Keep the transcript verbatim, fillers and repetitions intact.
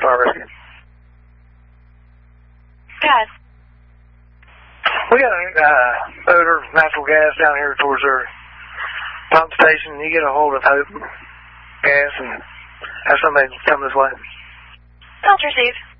fire rescue. Guys. We got an uh, odor of natural gas down here towards our pump station. You get a hold of Hope Gas and have somebody come this way. Don't receive.